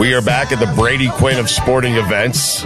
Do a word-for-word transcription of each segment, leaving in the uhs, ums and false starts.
We are back at the Brady Quinn of sporting events.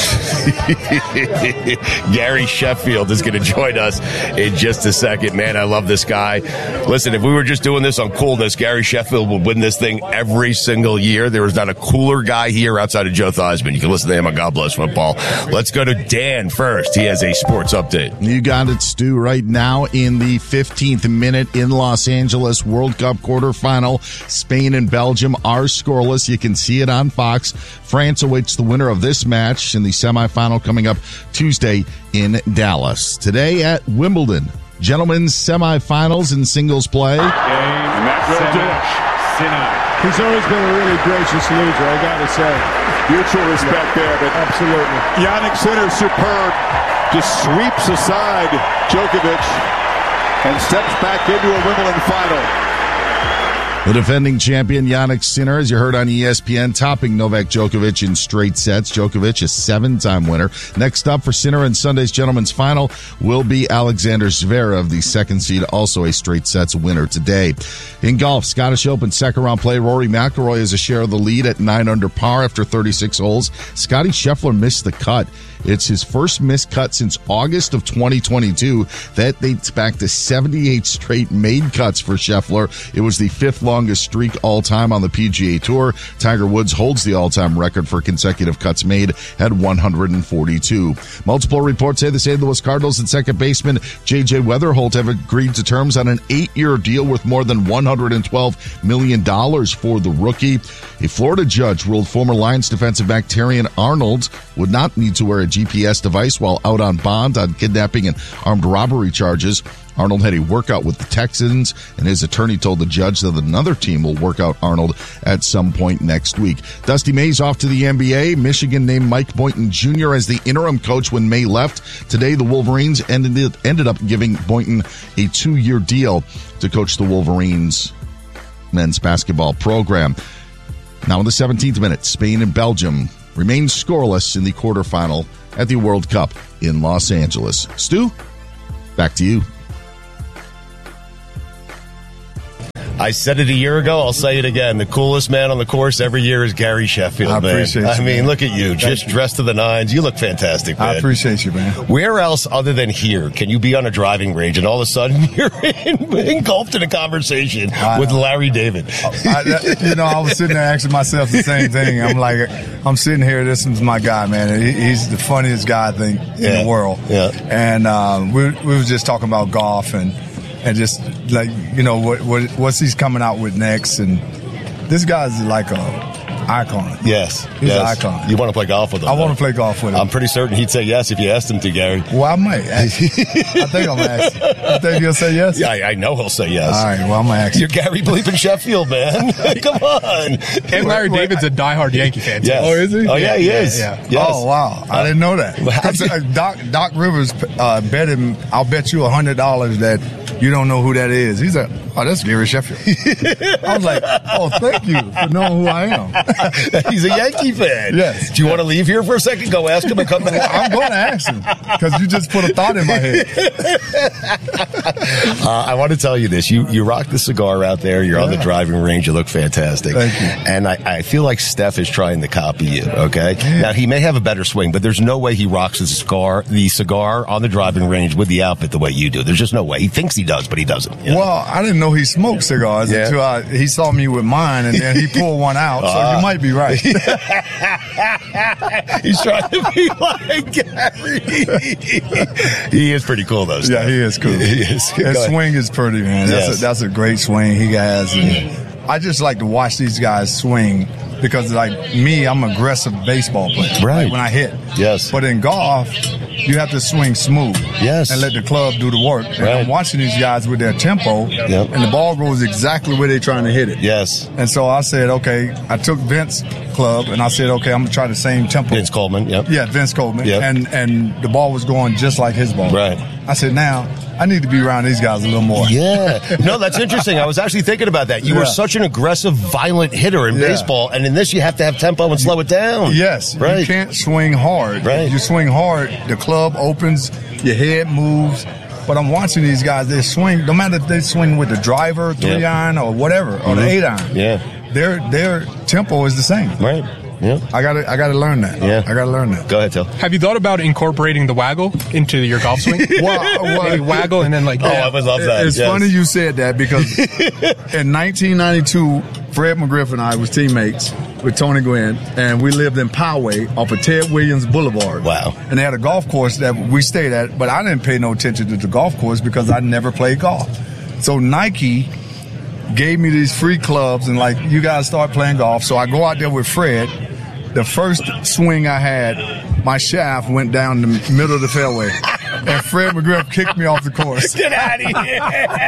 Gary Sheffield is going to join us in just a second. Man, I love this guy. Listen, if we were just doing this on coolness, Gary Sheffield would win this thing every single year. There is not a cooler guy here outside of Joe Theismann. You can listen to him on God Bless Football. Let's go to Dan first. He has a sports update. You got it, Stu. Right now in the fifteenth minute in Los Angeles, World Cup quarterfinal, Spain and Belgium are scoreless. You can see it on Fox. France awaits the winner of this match in the semifinal coming up Tuesday in Dallas. Today at Wimbledon, gentlemen's semifinals in singles play. He's always been a really gracious loser, I got to say. Mutual respect yeah. there, but absolutely. Jannik Sinner, superb, just sweeps aside Djokovic and steps back into a Wimbledon final. The defending champion, Jannik Sinner, as you heard on E S P N, topping Novak Djokovic in straight sets. Djokovic, a seven-time winner. Next up for Sinner in Sunday's gentlemen's final will be Alexander Zverev, the second seed, also a straight sets winner today. In golf, Scottish Open second-round play, Rory McIlroy has a share of the lead at nine under par after thirty-six holes. Scottie Scheffler missed the cut. It's his first missed cut since August of twenty twenty-two. That dates back to seventy-eight straight made cuts for Scheffler. It was the fifth longest streak all-time on the P G A Tour. Tiger Woods holds the all-time record for consecutive cuts made at one hundred forty-two. Multiple reports say the Saint Louis Cardinals and second baseman J J Weatherholt have agreed to terms on an eight-year deal worth more than one hundred twelve million dollars for the rookie. A Florida judge ruled former Lions defensive back Terrion Arnold would not need to wear a G P S device while out on bond on kidnapping and armed robbery charges. Arnold had a workout with the Texans, and his attorney told the judge that another team will work out Arnold at some point next week. Dusty May's off to the N B A. Michigan named Mike Boynton Junior as the interim coach when May left. Today, the Wolverines ended, ended up giving Boynton a two-year deal to coach the Wolverines men's basketball program. Now in the seventeenth minute, Spain and Belgium remain scoreless in the quarterfinal at the World Cup in Los Angeles. Stu, back to you. I said it a year ago. I'll say it again. The coolest man on the course every year is Gary Sheffield, I man. appreciate you, I mean, man. look at you. Just Thank dressed to the nines. You look fantastic, man. I appreciate you, man. Where else other than here can you be on a driving range and all of a sudden you're in, engulfed in a conversation I, with Larry David? I, you know, I was sitting there asking myself the same thing. I'm like, I'm sitting here. This is my guy, man. He, he's the funniest guy, I think, yeah. in the world. Yeah. And um, we, we were just talking about golf and and just like, you know, what, what what's he's coming out with next. And this guy's like a icon. Yes. He's yes. an icon. You want to play golf with him? I want to play golf with him. I'm pretty certain he'd say yes if you asked him to, Gary. Well, I might. I think I'm asking. You think he'll say yes? Yeah, I, I know he'll say yes. All right, well, I'm going to ask You're Gary bleeping Sheffield, man. Come on. And Larry David's a diehard Yankee fan, too. Yes. Oh, is he? Oh, yeah, he yeah, is. Yeah. Yes. Oh, wow. I didn't know that. Because, uh, Doc, Doc Rivers uh, bet him, I'll bet you one hundred dollars that you don't know who that is. He's like, oh, that's Gary Sheffield. I was like, oh, thank you for knowing who I am. He's a Yankee fan. Yes. Do you want to leave here for a second? Go ask him and come back. I'm going to ask him because you just put a thought in my head. uh, I want to tell you this. You you rock the cigar out there. You're yeah. on the driving range. You look fantastic. Thank you. And I, I feel like Steph is trying to copy you, okay? Yeah. Now, he may have a better swing, but there's no way he rocks the cigar, the cigar on the driving range with the outfit the way you do. There's just no way. He thinks he does, but he doesn't. You know? Well, I didn't know he smoked cigars yeah. until I, he saw me with mine, and then he pulled one out, so uh, you might be right. He's trying to be like Gary. He is pretty cool, though. Steph. Yeah, he is cool. He is. His swing is pretty, man. That's, Yes. a, that's a great swing he has. And I just like to watch these guys swing because, like me, I'm an aggressive baseball player. Right. When I hit. Yes. But in golf, you have to swing smooth. Yes. And let the club do the work. And Right. I'm watching these guys with their tempo, Yep. and the ball goes exactly where they're trying to hit it. Yes. And so I said, okay, I took Vince club, and I said, okay, I'm going to try the same tempo. Vince Coleman, yep. Yeah, Vince Coleman. Yep. And, and the ball was going just like his ball. Right. I said, now, I need to be around these guys a little more. Yeah. No, that's interesting. I was actually thinking about that. You Yeah. were such an aggressive, violent hitter in Yeah. baseball, and in this you have to have tempo and slow it down. Yes. Right. You can't swing hard. Right. If you swing hard, the club opens, your head moves. But I'm watching these guys, they swing, no matter if they swing with the driver, three Yeah. iron, or whatever, or Mm-hmm. the eight iron. Yeah. their their tempo is the same. Right. Yeah. I gotta I gotta learn that. Yeah. I gotta learn that. Go ahead, Till. Have you thought about incorporating the waggle into your golf swing? well, well, Maybe waggle and then like. Oh, I would love that. It's yes. funny you said that because in nineteen ninety-two, Fred McGriff and I was teammates with Tony Gwynn, and we lived in Poway off of Ted Williams Boulevard. Wow. And they had a golf course that we stayed at, but I didn't pay no attention to the golf course because I never played golf. So Nike gave me these free clubs and like, you guys start playing golf. So I go out there with Fred. The first swing I had, my shaft went down the middle of the fairway. And Fred McGriff kicked me off the course. Get out of here.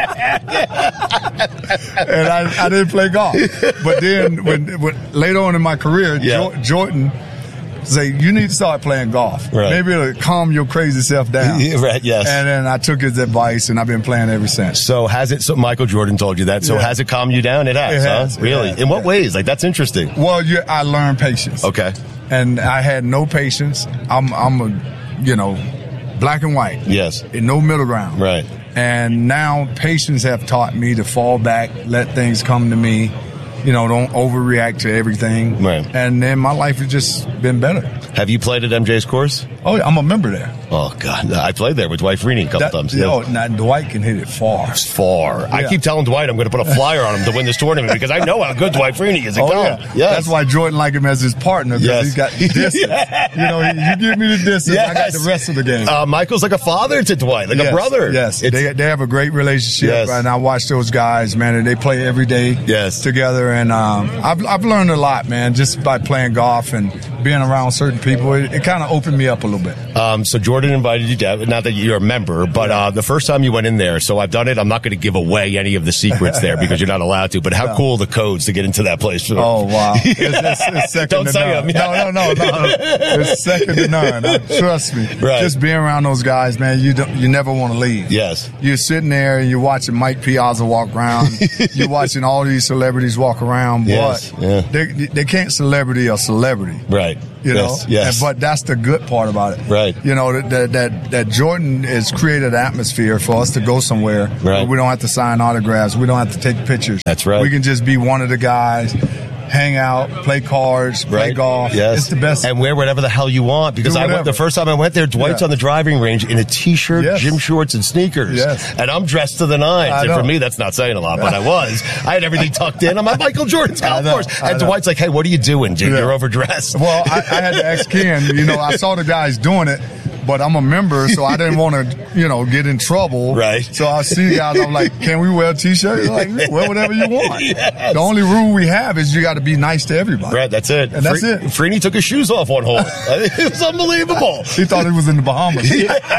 And I, I didn't play golf. But then when, when later on in my career, Yeah. jo- Jordan say, you need to start playing golf. Right. Maybe it'll calm your crazy self down. Right, yes. And then I took his advice, and I've been playing ever since. So has it, so Michael Jordan told you that, so Yeah. has it calmed you down? It has, It huh? has, it Really? has, In what yeah. ways? Like, that's interesting. Well, you, I learned patience. Okay. And I had no patience. I'm, I'm a, you know, black and white. Yes. In no middle ground. Right. And now patience have taught me to fall back, let things come to me. You know, don't overreact to everything. Right. And then my life has just been better. Have you played at M J's course? Oh, yeah, I'm a member there. Oh, God. I played there with Dwight Freeney a couple That, times. you Yeah. know, now Dwight can hit it far. It's far. I Yeah. keep telling Dwight I'm going to put a flyer on him to win this tournament because I know how good Dwight Freeney is at Oh, golf. yeah. Yes. That's why Jordan liked him as his partner, because Yes. he's got distance. You know, you give me the distance, I got the rest of the game. Uh, Michael's like a father to Dwight, like Yes, a brother. Yes, It's- they, they have a great relationship, Yes. and I watch those guys, man, and they play every day Yes. together. And um, I've, I've learned a lot, man, just by playing golf and being around certain people. It, it kind of opened me up a little bit. Um, so Jordan invited you down. Not that you're a member, but uh, the first time you went in there. So I've done it. I'm not going to give away any of the secrets there because you're not allowed to. But how cool are the codes to get into that place? Oh, wow. It's, it's, it's second Don't to say none. them. No, no, no, no. It's second to none. Uh, Trust me. Right. Just being around those guys, man, you don't, you never want to leave. Yes. You're sitting there and you're watching Mike Piazza walk around. You're watching all these celebrities walk around. Yes, But yeah. they, they can't celebrity a celebrity. Right. You yes. know, Yes. And, but that's the good part about it, Right. You know that that that, that Jordan has created an atmosphere for us to go somewhere Right. where we don't have to sign autographs, we don't have to take pictures. That's right. We can just be one of the guys, hang out, play cards, play Right. golf. Yes. It's the best. And wear whatever the hell you want. Because Do I went whatever. the first time I went there, Dwight's Yeah. on the driving range in a t-shirt, Yes. gym shorts, and sneakers. Yes. And I'm dressed to the nines. I And know. for me, that's not saying a lot, but I was. I had everything tucked in. I'm at Michael Jordan's I golf know. course. I And know. Dwight's like, hey, what are you doing, dude? Yeah. You're overdressed. Well, I, I had to ask Ken. You know, I saw the guys doing it, but I'm a member, so I didn't want to, you know, get in trouble. Right. So I see guys. I'm like, can we wear a t-shirt? They're like, wear whatever you want. Yes. The only rule we have is you got to be nice to everybody. Right, that's it. And that's Fre- it. Freeney took his shoes off one hole. It was unbelievable. He thought he was in the Bahamas.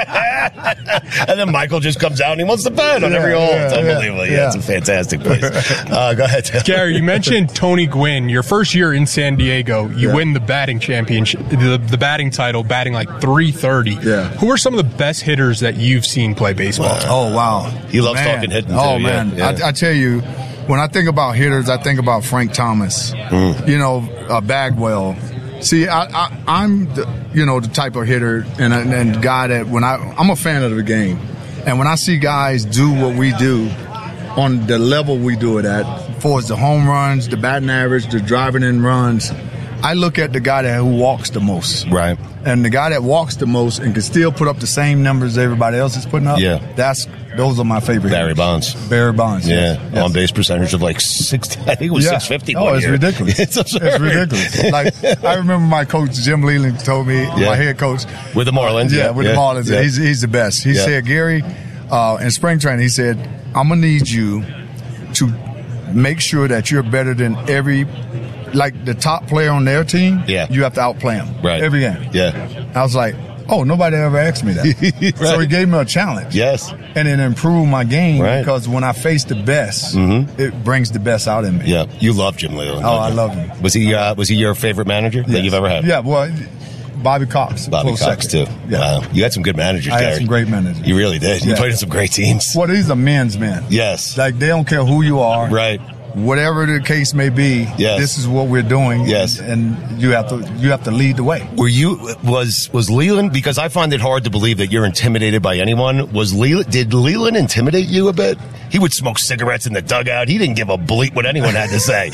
And then Michael just comes out and he wants to bet on Yeah, every hole. yeah, It's unbelievable. Yeah, yeah. it's a fantastic place. Uh, go ahead, Taylor. Gary, you mentioned Tony Gwynn. Your first year in San Diego, you Yeah. win the batting championship, the, the batting title, batting like three thirty. Yeah. Who are some of the best hitters that you've seen play baseball? Oh, wow. He loves Man. talking hitting, Oh, too, yeah, man. yeah. I, I tell you, when I think about hitters, I think about Frank Thomas, Mm. you know, uh, Bagwell. See, I, I, I'm, the, you know, the type of hitter and, and, and guy that when I, I'm a fan of the game. And when I see guys do what we do on the level we do it at, for the home runs, the batting average, the driving in runs, I look at the guy that who walks the most. Right. And the guy that walks the most and can still put up the same numbers everybody else is putting up. Yeah. That's those are my favorite. Barry hitters. Bonds. Barry Bonds. Yeah, yes. Yes. on base percentage of like sixty. I think it was Yeah. six fifty. Oh, one it's year. ridiculous. It's absurd. It's ridiculous. Like I remember my coach Jim Leland told me, Yeah. my head coach, With the Marlins. yeah, Yeah, with yeah, the Marlins, yeah. he's he's the best. He Yeah. said, Gary, uh, in spring training, he said, I'm gonna need you to make sure that you're better than every. Like the top player on their team, Yeah. you have to outplay them Right. every game. Yeah. I was like, oh, nobody ever asked me that. So he gave me a challenge. Yes. And it improved my game Right. because when I face the best, Mm-hmm. it brings the best out in me. Yeah. You love Jim Leland. Oh, don't I you? love him. Was he? Uh, was he your favorite manager that Yes. you've ever had? Yeah, well, Bobby Cox. Bobby close Cox second. too. Yeah. Wow. You had some good managers. I had Gary. some great managers. You really did. You Yeah. played in some great teams. Well, these are men's men. Yes. Like, they don't care who you are. Right. whatever the case may be, yes. this is what we're doing. Yes. And, and you have to you have to lead the way. Were you was was Leland? Because I find it hard to believe that you're intimidated by anyone. Was Leland? Did Leland intimidate you a bit? He would smoke cigarettes in the dugout. He didn't give a bleep what anyone had to say.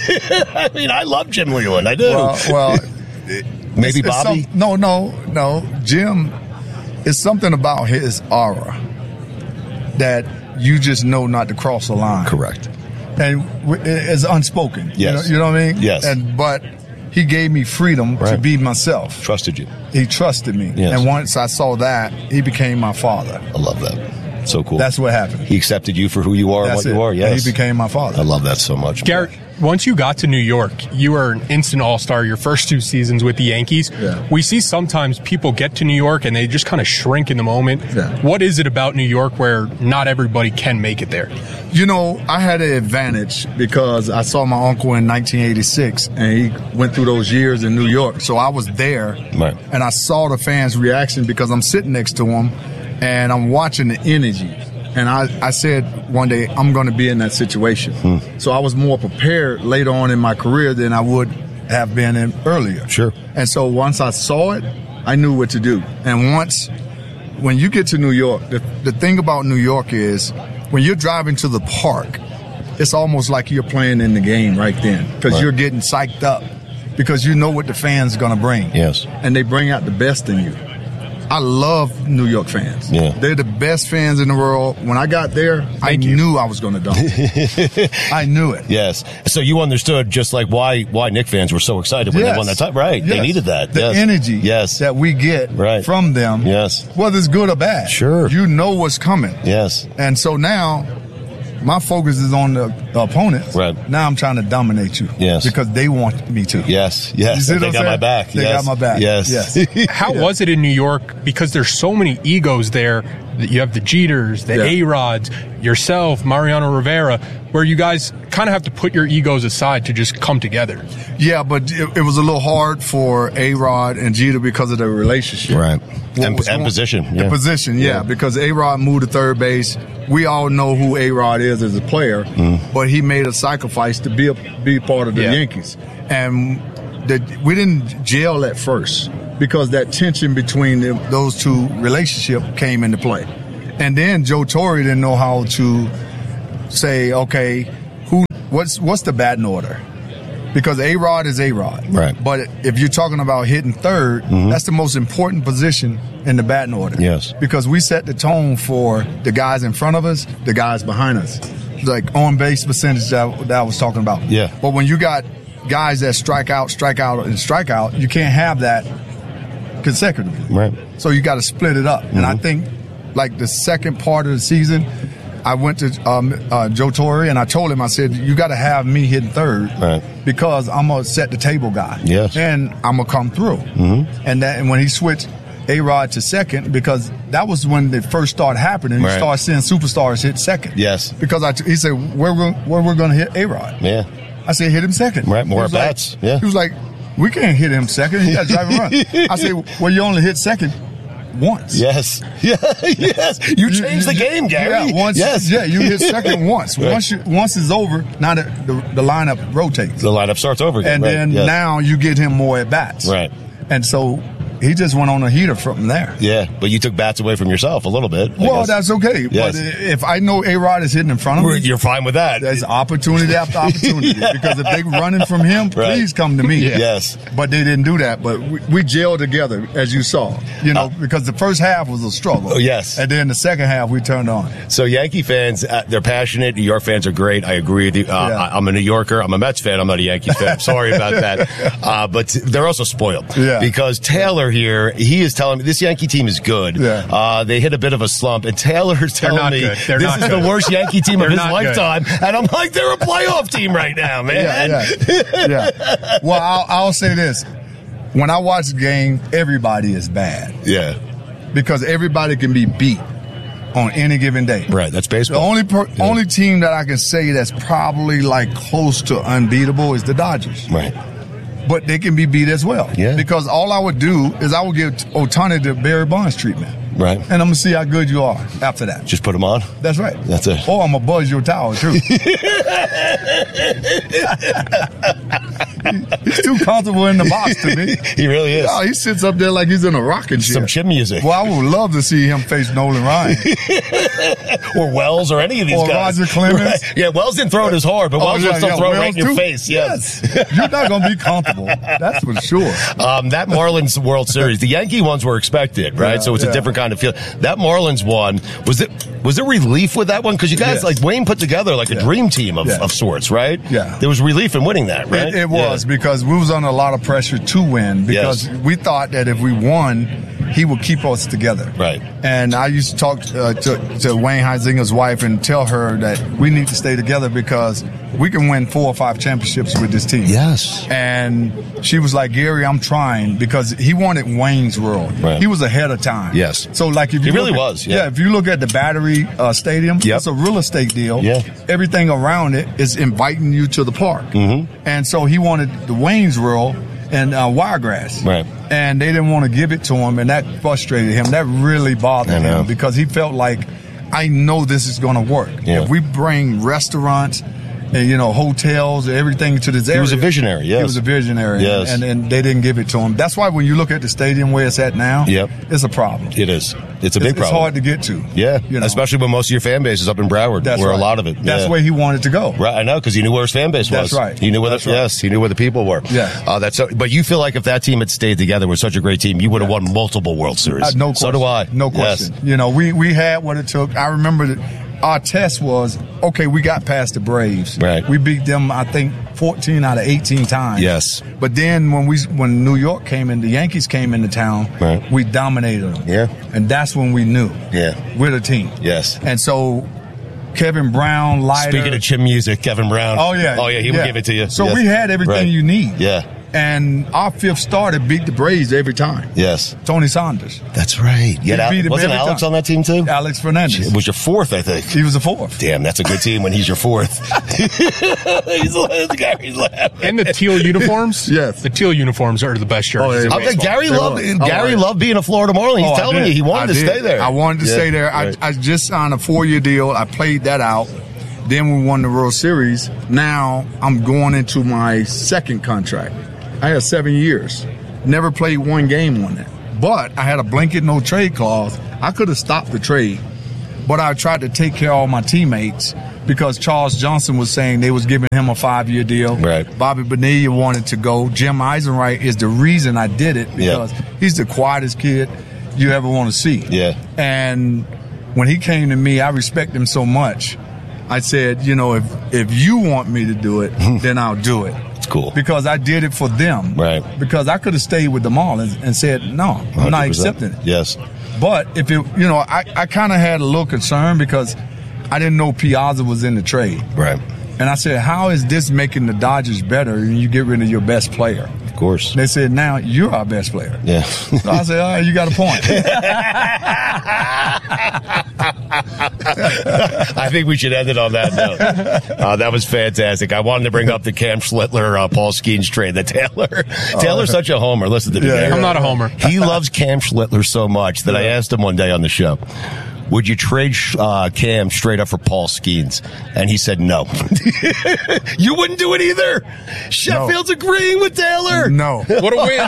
I mean, I love Jim Leland. I do. Well, well maybe it's, Bobby. It's some, no, no, no. Jim, it's something about his aura that you just know not to cross the line. Correct. And it's unspoken. Yes. You know, you know what I mean? Yes. And but he gave me freedom right. to be myself. Trusted you. He trusted me. Yes. And once I saw that, he became my father. I love that. So cool. That's what happened. He accepted you for who you are and what it. you are. Yes. He became my father. I love that so much. Garrett, once you got to New York, you were an instant all-star your first two seasons with the Yankees. Yeah. We see sometimes people get to New York and they just kind of shrink in the moment. Yeah. What is it about New York where not everybody can make it there? You know, I had an advantage because I saw my uncle in nineteen eighty-six, and he went through those years in New York. So I was there, right. and I saw the fans' reaction because I'm sitting next to them, and I'm watching the energy. And I, I said one day, I'm going to be in that situation. Hmm. So I was more prepared later on in my career than I would have been in earlier. Sure. And so once I saw it, I knew what to do. And once, when you get to New York, the, the thing about New York is when you're driving to the park, it's almost like you're playing in the game right then because right. you're getting psyched up because you know what the fans are going to bring. Yes. And they bring out the best in you. I love New York fans. Yeah. They're the best fans in the world. When I got there, Thank I you. knew I was going to dunk. I knew it. Yes. So you understood just like why why Knicks fans were so excited when yes. they won that time. Right. Yes. They needed that. The yes. energy yes. that we get right. from them, yes. whether it's good or bad. Sure. You know what's coming. Yes. And so now my focus is on the, the opponents. Right. Now I'm trying to dominate you. Yes. Because they want me to. Yes. Yes. They got my back. They yes. got my back. Yes. Yes. How yeah. was it in New York? Because there's so many egos there. You have the Jeters, the yeah. A-Rods, yourself, Mariano Rivera, where you guys kind of have to put your egos aside to just come together. Yeah, but it, it was a little hard for A-Rod and Jeter because of their relationship. Right. And, and going, position. The yeah. position, yeah, yeah. Because A-Rod moved to third base. We all know who A-Rod is as a player, mm. but he made a sacrifice to be a, be part of the yeah. Yankees. And the, we didn't gel at first because that tension between the, those two relationship came into play. And then Joe Torre didn't know how to say, okay, who what's what's the batting order? Because A-Rod is A-Rod. Right. But if you're talking about hitting third, mm-hmm. that's the most important position in the batting order. Yes. Because we set the tone for the guys in front of us, the guys behind us. Like on-base percentage that, that I was talking about. Yeah. But when you got guys that strike out, strike out, and strike out, you can't have that consecutively. Right. So you got to split it up. Mm-hmm. And I think, like, the second part of the season, I went to um, uh, Joe Torre and I told him, I said, you got to have me hitting third right. because I'm going to set the table guy. Yes. And I'm going to come through. Mm-hmm. And, that, and when he switched A-Rod to second, because that was when they first started happening, right. you start seeing superstars hit second. Yes. Because I t- he said, where we're, where we're going to hit A-Rod. Yeah. I said, hit him second. Right, more at bats. Like, yeah. He was like, we can't hit him second. He got to drive and run. I said, well, you only hit second once. Yes. Yeah. Yes. You changed the game, Gary. Yeah, once, yes. Yeah, you hit second once. Right. Once you, once it's over, now the, the, the lineup rotates. The lineup starts over again. And right. then yes. now you get him more at bats. Right. And so he just went on a heater from there. Yeah, but you took bats away from yourself a little bit. I well, guess. that's okay. Yes. But if I know A-Rod is hitting in front of me, you're fine with that. There's opportunity after opportunity. yeah. Because if they're running from him, right. please come to me. Yeah. Yes. But they didn't do that. But we, we gelled together, as you saw. You know, uh, because the first half was a struggle. Oh, yes. And then the second half, we turned on. So Yankee fans, uh, they're passionate. New York fans are great. I agree with you. Uh, yeah. I, I'm a New Yorker. I'm a Mets fan. I'm not a Yankee fan. Sorry about that. Uh, but they're also spoiled. Yeah. Because Taylor here, he is telling me this Yankee team is good. Yeah. Uh, they hit a bit of a slump, and Taylor's telling me this is good. the worst Yankee team of his lifetime. Good. And I'm like, they're a playoff team right now, man. Yeah, yeah. yeah. Well, I'll, I'll say this. When I watch the game, everybody is bad. Yeah. Because everybody can be beat on any given day. Right, that's baseball. The only per, yeah. only team that I can say that's probably like close to unbeatable is the Dodgers. Right. But they can be beat as well. Yeah. Because all I would do is I would give Ohtani the Barry Bonds treatment. Right. And I'm going to see how good you are after that. Just put them on? That's right. That's it. Or I'm going to buzz your towel, too. He's too comfortable in the box to me. He really is. Oh, he sits up there like he's in a rocking chair. Some chin music. Well, I would love to see him face Nolan Ryan. Or Wells or any of these or guys. Roger Clemens. Right. Yeah, Wells didn't throw it as hard, but Oh, Wells yeah, would still yeah, throw it right Wells in your too? face. Yes. Yes. You're not going to be comfortable. That's for sure. Um, that Marlins World Series, the Yankee ones were expected, right? Yeah, so it's yeah. a different kind of feel. That Marlins one, was it was there relief with that one? Because you guys, Yes. like Wayne put together like a Yeah. dream team of, Yeah. of sorts, right? Yeah. There was relief in winning that, right? It, it was Yeah. because we was under a lot of pressure to win because Yes. we thought that if we won, he would keep us together. Right. And I used to talk uh, to, to Wayne Huizinga's wife and tell her that we need to stay together because we can win four or five championships with this team. Yes. And she was like, Gary, I'm trying because he wanted Wayne's World. Right. He was ahead of time. Yes. So like if He you really look at- was, yeah. If you look at the Battery uh, Stadium, Yep. it's a real estate deal. Yeah. Everything around it is inviting you to the park. Mm-hmm. And so he wanted the Wayne's World and uh, Wiregrass. Right. And they didn't want to give it to him, and that frustrated him. That really bothered I know. him because he felt like, I know this is going to work. Yeah. If we bring restaurants and, you know, hotels, everything to this area. He was a visionary, yes. He was a visionary. Yes. And, and they didn't give it to him. That's why when you look at the stadium where it's at now, Yep. it's a problem. It is. It's a big it's, problem. It's hard to get to. Yeah, You know? especially when most of your fan base is up in Broward, That's where right. a lot of it. That's yeah. where he wanted to go. Right, I know, because he knew where his fan base was. That's right. He knew where That's the right. yes, he knew where the people were. Yeah. Uh, that's so, but you feel like if that team had stayed together, was such a great team, you would have Yeah. won multiple World Series. Uh, no question. So do I. No Yes. question. You know, we, we had what it took. I remember that our test was, okay, we got past the Braves. Right. We beat them, I think, fourteen out of eighteen times. Yes. But then when we when New York came in, the Yankees came into town, Right. we dominated them. Yeah. And that's when we knew. Yeah. We're the team. Yes. And so Kevin Brown, Leiter. Speaking of chin music, Kevin Brown. Oh, yeah. Oh, yeah, he would give it to you. So Yes. we had everything Right. you need. Yeah. And our fifth starter beat the Braves every time. Yes. Tony Saunders. That's right. Yeah, He that, beat him wasn't every Alex time. on that team, too? Alex Fernandez. It was your fourth, I think. He was the fourth. Damn, that's a good team when he's your fourth. he's laughing. Gary's laughing. And the teal uniforms? Yes. The teal uniforms are the best jerseys. Oh, yeah. in I think baseball. Gary They loved were. Gary Oh, loved being a Florida Marlin. He's Oh, I telling did. you he wanted I to did. stay there. I wanted to Yeah, stay there. right. I, I just signed a four-year deal. I played that out. Then we won the World Series. Now I'm going into my second contract. I had seven years. Never played one game on that. But I had a blanket no trade clause. I could have stopped the trade, but I tried to take care of all my teammates because Charles Johnson was saying they was giving him a five-year deal. Right. Bobby Bonilla wanted to go. Jim Eisenreich is the reason I did it because he's the quietest kid you ever want to see. Yeah. And when he came to me, I respect him so much. I said, you know, if if you want me to do it, then I'll do it. It's cool. Because I did it for them. Right. Because I could have stayed with the Marlins and said, no, I'm one hundred not percent. accepting it. Yes. But if it, you know, I, I kind of had a little concern because I didn't know Piazza was in the trade. Right. And I said, how is this making the Dodgers better and you get rid of your best player? Of course. And they said, now you're our best player. Yeah. So I said, all right, you got a point. I think we should end it on that note. Uh, that was fantastic. I wanted to bring up the Cam Schlittler, uh, Paul Skeens trade. The Taylor. Taylor's such a homer. Listen to me. Yeah, Gary. I'm not a homer. He loves Cam Schlittler so much that I asked him one day on the show, would you trade uh, Cam straight up for Paul Skeens? And he said no. You wouldn't do it either. Sheffield's agreeing with Taylor. No. What a win.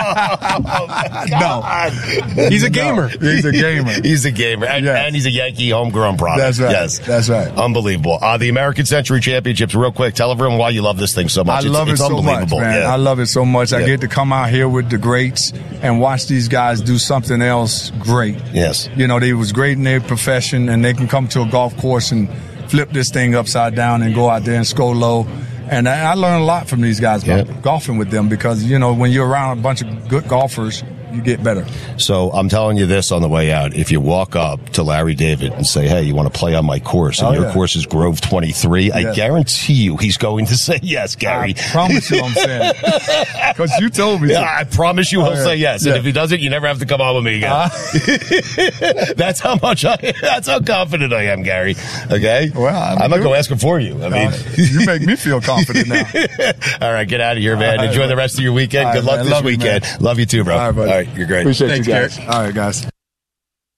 No. He's a gamer. He's a gamer. He's a gamer. And, Yes. and he's a Yankee homegrown product. That's right. Yes. That's right. Unbelievable. Uh, the American Century Championships, real quick. Tell everyone why you love this thing so much. I It's- love it's it so much, unbelievable. man. Yeah. I love it so much. I Yeah. get to come out here with the greats and watch these guys do something else great. Yes. You know, they was great in their profession, and they can come to a golf course and flip this thing upside down and go out there and score low. And I, I learned a lot from these guys Yeah. golfing with them because, you know, when you're around a bunch of good golfers, you get better. So I'm telling you this on the way out. If you walk up to Larry David and say, hey, you want to play on my course, and Oh, your yeah. course is Grove twenty-three, I Yeah. guarantee you he's going to say yes, Gary. I promise you I'm saying it. Because you told me Yeah, to. I promise you he'll Oh, yeah. say yes. And Yeah. if he doesn't, you never have to come on with me again. Uh, That's how much I, that's how confident I am, Gary. Okay? Well, I'm I might go good. ask him for you. I mean, Uh, you make me feel confident now. all right, get out of here, man. All right, Enjoy man. the rest of your weekend. All Good right, luck man. this Love you, weekend. man. Love you too, bro. All right, buddy. All right, you're great. Appreciate Thanks, you guys. Garrett. All right, guys.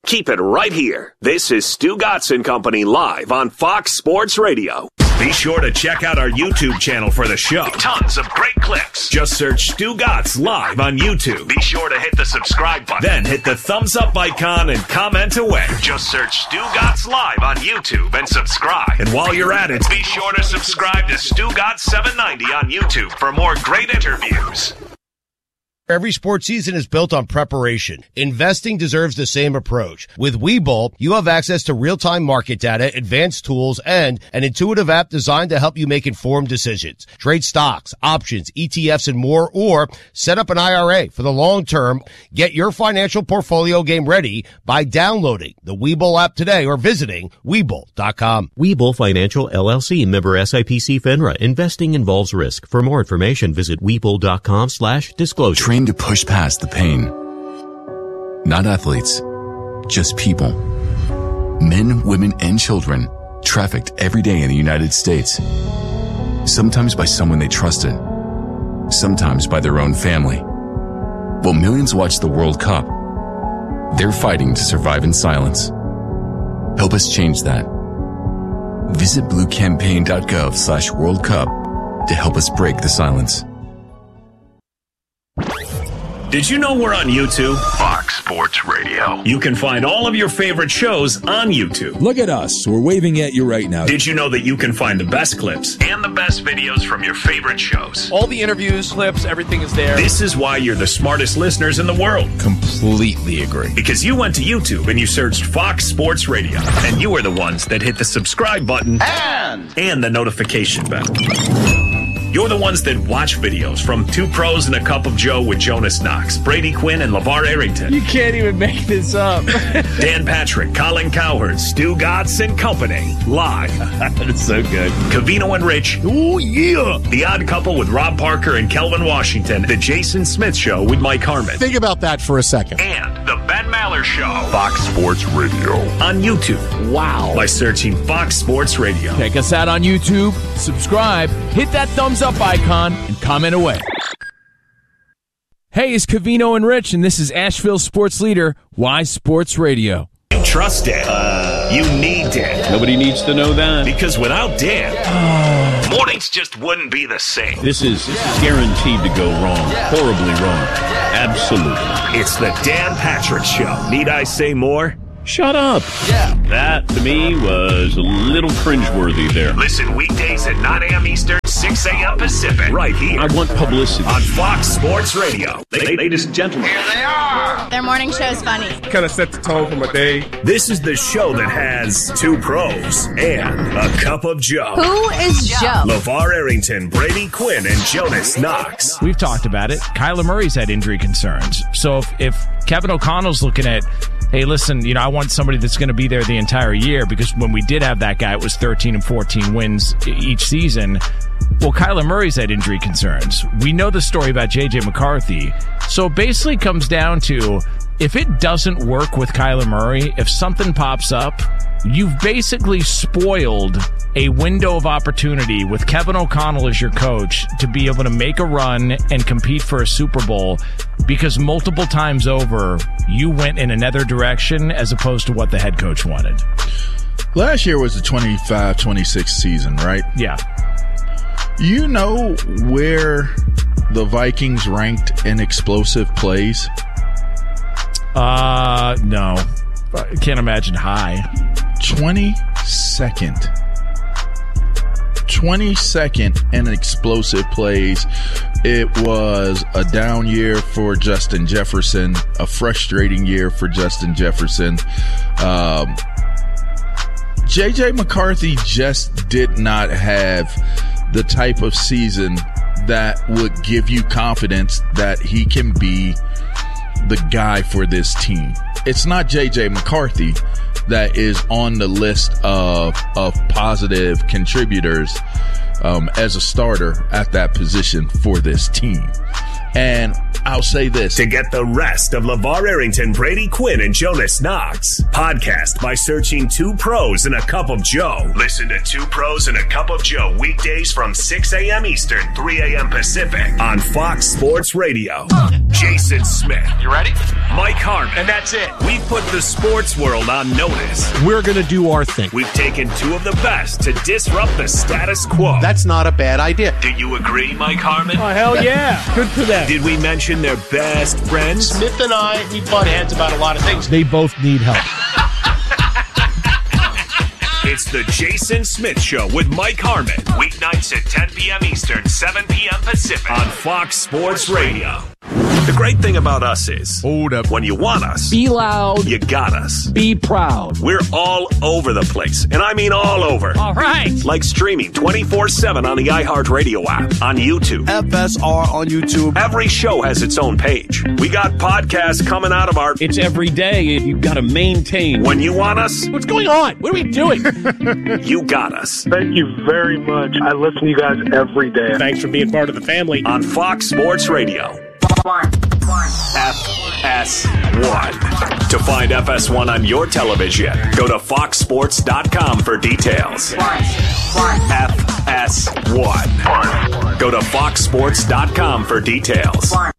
Keep it right here. This is Stu Gatz and Company live on Fox Sports Radio. Be sure to check out our YouTube channel for the show. Tons of great clips. Just search Stu Gatz live on YouTube. Be sure to hit the subscribe button. Then hit the thumbs up icon and comment away. Just search Stu Gatz live on YouTube and subscribe. And while you're at it, be sure to subscribe to Stu Gatz seven ninety on YouTube for more great interviews. Every sports season is built on preparation. Investing deserves the same approach. With Webull, you have access to real-time market data, advanced tools, and an intuitive app designed to help you make informed decisions. Trade stocks, options, E T Fs, and more, or set up an I R A for the long term. Get your financial portfolio game ready by downloading the Webull app today or visiting Webull dot com. Webull Financial, L L C, member S I P C FINRA. Investing involves risk. For more information, visit Webull dot com slash disclosure. To push past the pain. Not athletes, just people. Men, women, and children trafficked every day in the United States. Sometimes by someone they trusted, sometimes by their own family. While millions watch the World Cup, they're fighting to survive in silence. Help us change that. Visit blue campaign dot gov slash World Cup to help us break the silence. Did you know we're on YouTube? Fox Sports Radio. You can find all of your favorite shows on YouTube. Look at us. We're waving at you right now. Did you know that you can find the best clips and the best videos from your favorite shows? All the interviews, clips, everything is there. This is why you're the smartest listeners in the world. Completely agree. Because you went to YouTube and you searched Fox Sports Radio. And you are the ones that hit the subscribe button and, and the notification bell. You're the ones that watch videos from Two Pros and a Cup of Joe with Jonas Knox, Brady Quinn, and LeVar Arrington. You can't even make this up. Dan Patrick, Colin Cowherd, Stu Gatz and Company. Live. That's so good. Covino and Rich. Oh, yeah. The Odd Couple with Rob Parker and Kelvin Washington. The Jason Smith Show with Mike Harmon. Think about that for a second. And The Ben Maller Show. Fox Sports Radio. On YouTube. Wow. By searching Fox Sports Radio. Check us out on YouTube. Subscribe. Hit that thumbs up icon and comment away. Hey, it's Covino and Rich, and this is Asheville Sports Leader, Y Sports Radio. You trust Dan. Uh, you need Dan. Nobody needs to know that. Because without Dan, mornings just wouldn't be the same. This is guaranteed to go wrong. Horribly wrong. Absolutely. It's the Dan Patrick Show. Need I say more? Shut up. Yeah. That, to me, was a little cringeworthy there. Listen weekdays at nine a.m. Eastern, six a.m. Pacific. Right here. I want publicity. On Fox Sports Radio. Ladies and gentlemen. Here they are. Their morning show is funny. Kind of set the tone for my day. This is the show that has two pros and a cup of Joe. Who is Joe? LeVar Arrington, Brady Quinn, and Jonas Knox. We've talked about it. Kyler Murray's had injury concerns. So if, if Kevin O'Connell's looking at, hey, listen, you know, I want somebody that's going to be there the entire year, because when we did have that guy, it was thirteen and fourteen wins each season. Well, Kyler Murray's had injury concerns. We know the story about J J McCarthy. So it basically comes down to, if it doesn't work with Kyler Murray, if something pops up, you've basically spoiled a window of opportunity with Kevin O'Connell as your coach to be able to make a run and compete for a Super Bowl, because multiple times over, you went in another direction as opposed to what the head coach wanted. Last year was the twenty-five twenty-six season, right? Yeah. You know where the Vikings ranked in explosive plays? Uh, no. I can't imagine high. twenty-second. twenty-second in explosive plays. It was a down year for Justin Jefferson, a frustrating year for Justin Jefferson. Um, J J McCarthy just did not have the type of season that would give you confidence that he can be the guy for this team. It's not J J McCarthy that is on the list of of positive contributors um, as a starter at that position for this team. And I'll say this. To get the rest of LeVar Arrington, Brady Quinn, and Jonas Knox, podcast by searching Two Pros and a Cup of Joe. Listen to Two Pros and a Cup of Joe weekdays from six a.m. Eastern, three a.m. Pacific on Fox Sports Radio. Jason Smith. You ready? Mike Harmon. And that's it. We put the sports world on notice. We're going to do our thing. We've taken two of the best to disrupt the status quo. That's not a bad idea. Do you agree, Mike Harmon? Oh, hell yeah. Good for them. Did we mention their best friends? Smith and I, we butt heads about a lot of things. They both need help. It's the Jason Smith Show with Mike Harmon. Weeknights at ten p.m. Eastern, seven p.m. Pacific on Fox Sports Radio. The great thing about us is, hold up. When you want us, be loud. You got us. Be proud. We're all over the place, and I mean all over. All right. Like streaming twenty-four seven on the iHeartRadio app, on YouTube. F S R on YouTube. Every show has its own page. We got podcasts coming out of our... It's every day. You've got to maintain. When you want us... What's going on? What are we doing? You got us. Thank you very much. I listen to you guys every day. Thanks for being part of the family. On Fox Sports Radio. F S one. To find F S one on your television, go to fox sports dot com for details. F S one. Go to fox sports dot com for details.